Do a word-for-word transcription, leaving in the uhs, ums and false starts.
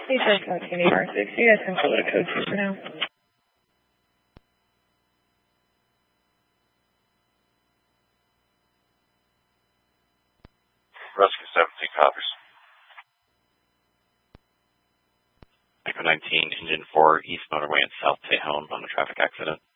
H R fourteen eight R six, you guys can call it a code two for now. Rescue seventeen copies. Echo nineteen, engine four, east motorway in South Tejon on a traffic accident.